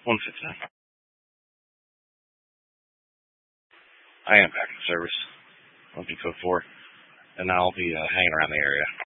159. I am back in service. Looking code 4, and I'll be hanging around the area.